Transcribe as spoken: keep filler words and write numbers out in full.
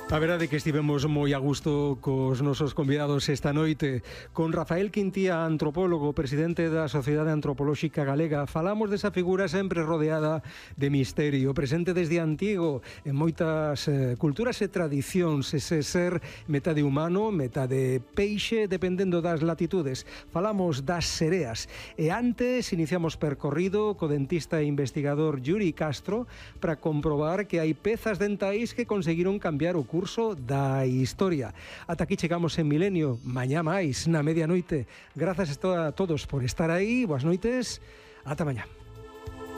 A verdade é que estivemos moi a gusto cos nosos convidados esta noite. Con Rafael Quintía, antropólogo, presidente da Sociedade Antropolóxica Galega. Falamos desa figura sempre rodeada de misterio, presente desde antigo en moitas eh, culturas e tradicións, ese ser metade humano, metade peixe, dependendo das latitudes. Falamos das sereas. E antes iniciamos percorrido co dentista e investigador Yuri Castro para comprobar que hai pezas dentais que conseguiron cambiar o curso da historia. Ata aquí chegamos en Milenio, mañá máis, na medianoite. Grazas a todos por estar aí, boas noites, ata mañá.